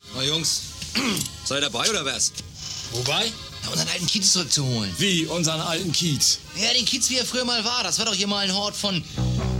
Na Jungs, seid ihr dabei oder was? Wobei? Na, unseren alten Kiez zurückzuholen. Wie, unseren alten Kiez? Ja, den Kiez, wie er früher mal war. Das war doch hier mal ein Hort von